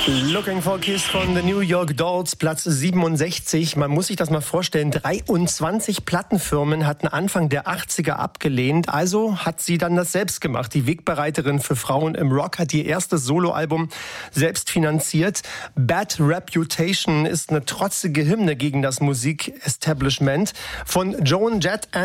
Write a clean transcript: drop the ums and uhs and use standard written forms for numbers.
Looking for a Kiss von The New York Dolls, Platz 67. Man muss sich das mal vorstellen, 23 Plattenfirmen hatten Anfang der 80er abgelehnt. Also hat sie dann das selbst gemacht. Die Wegbereiterin für Frauen im Rock hat ihr erstes Soloalbum selbst finanziert. Bad Reputation ist eine trotzige Hymne gegen das Musikestablishment. Von Joan Jett